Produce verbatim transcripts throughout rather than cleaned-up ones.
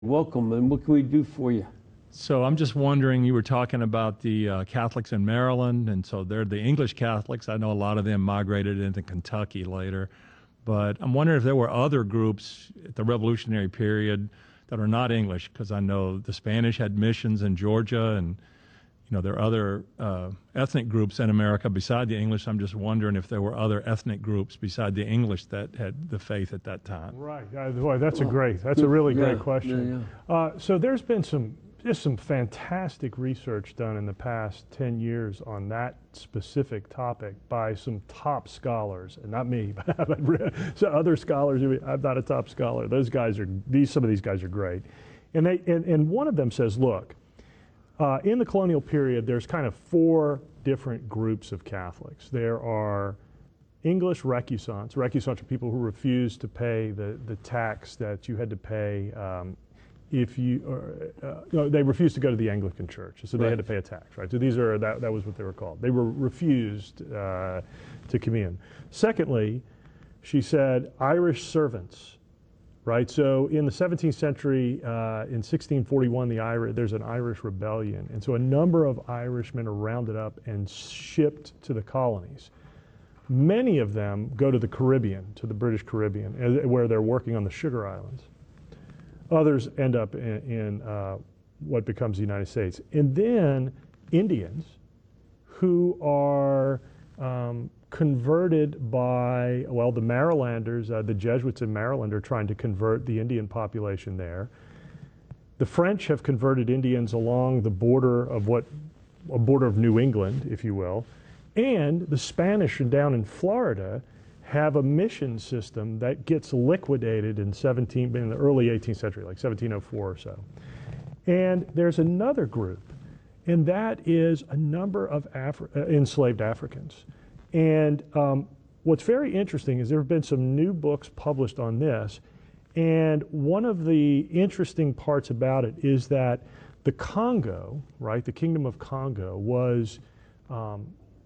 Welcome, and what can we do for you? So I'm just wondering, you were talking about the uh, Catholics in Maryland, and so they're the English Catholics. I know a lot of them migrated into Kentucky later, but I'm wondering if there were other groups at the Revolutionary period that are not English, because I know the Spanish had missions in Georgia, and you know there are other uh, ethnic groups in America beside the English. I'm just wondering if there were other ethnic groups beside the English that had the faith at that time. Right. Uh, boy, that's a great, that's a really Yeah, great question. yeah, Uh, so there's been some, just some fantastic research done in the past ten years on that specific topic by some top scholars, and not me, but so other scholars. I'm not a top scholar. Those guys are, these, some of these guys are great. And they, and, and one of them says, look, uh, in the colonial period, there's kind of four different groups of Catholics. There are English recusants. Recusants are people who refuse to pay the, the tax that you had to pay um, if you, or, uh, no, they refused to go to the Anglican Church, so they Right. had to pay a tax, right? So these are, that, that was what they were called. They were refused uh, to come in. Secondly, she said Irish servants, right? So in the seventeenth century, uh, in sixteen forty-one, the Irish, there's an Irish rebellion, and so a number of Irishmen are rounded up and shipped to the colonies. Many of them go to the Caribbean, to the British Caribbean, uh, where they're working on the Sugar Islands. Others end up in, in uh, what becomes the United States. And then Indians who are um, converted by, well, the Marylanders, uh, the Jesuits in Maryland are trying to convert the Indian population there. The French have converted Indians along the border of what, a border of New England, if you will. And the Spanish down in Florida have a mission system that gets liquidated in seventeen in the early eighteenth century, like seventeen oh four or so. And there's another group, and that is a number of Afri uh, enslaved Africans. And um, what's very interesting is there have been some new books published on this, and one of the interesting parts about it is that the Congo, right, the Kingdom of Congo was um,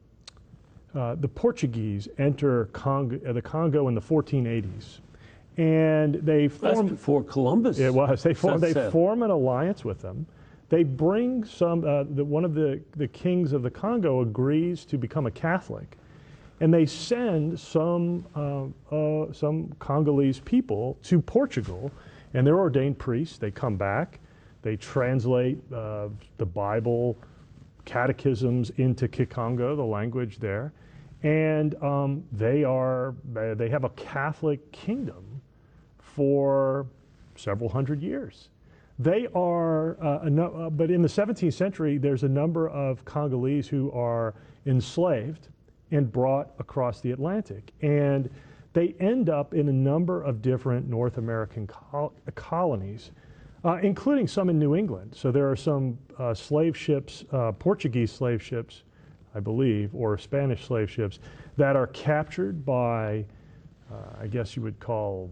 Uh, the Portuguese enter Congo, uh, the Congo in the fourteen eighties, and they That's form. before Columbus. It was. They form. They Sunset. form an alliance with them. They bring some. Uh, the, one of the the kings of the Congo agrees to become a Catholic, and they send some uh, uh, some Congolese people to Portugal, and they're ordained priests. They come back. They translate uh, the Bible, catechisms into Kikongo, the language there. And um, they are, they have a Catholic kingdom for several hundred years. They are, uh, no, uh, but in the seventeenth century, there's a number of Congolese who are enslaved and brought across the Atlantic. And they end up in a number of different North American col colonies, uh, including some in New England. So there are some uh, slave ships, uh, Portuguese slave ships, I believe, or Spanish slave ships that are captured by, uh, I guess you would call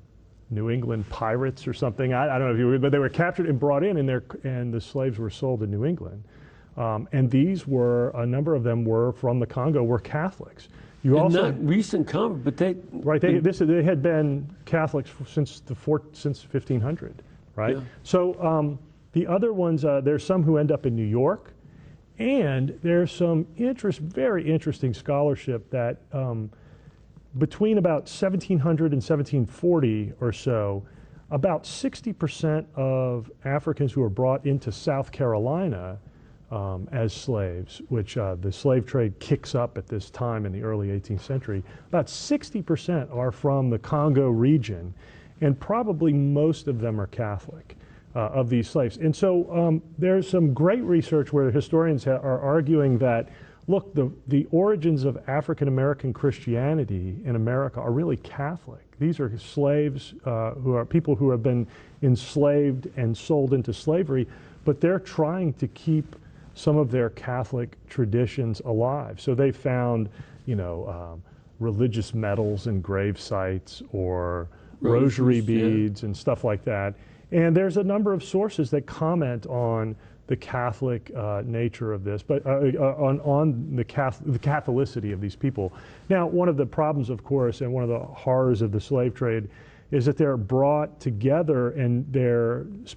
New England pirates or something. I, I don't know if you would, but they were captured and brought in, and, and the slaves were sold in New England. Um, and these were, a number of them were from the Congo, were Catholics. You And also, not recent comment, but they right? They, this, they had been Catholics since the four, since fifteen hundred, right? Yeah. So um, the other ones, uh, there's some who end up in New York. And there's some interest, very interesting scholarship that um, between about seventeen hundred and seventeen forty or so, about sixty percent of Africans who were brought into South Carolina um, as slaves, which uh, the slave trade kicks up at this time in the early eighteenth century, about sixty percent are from the Congo region, and probably most of them are Catholic. Uh, of these slaves. And so um, there's some great research where historians ha are arguing that, look, the, the origins of African-American Christianity in America are really Catholic. These are slaves uh, who are people who have been enslaved and sold into slavery, but they're trying to keep some of their Catholic traditions alive. So they found, you know, um, religious medals and grave sites, or rosary Rosaries, yeah. beads and stuff like that. And there's a number of sources that comment on the Catholic uh, nature of this, but uh, uh, on, on the, Catholic, the Catholicity of these people. Now, one of the problems, of course, and one of the horrors of the slave trade is that they're brought together and they're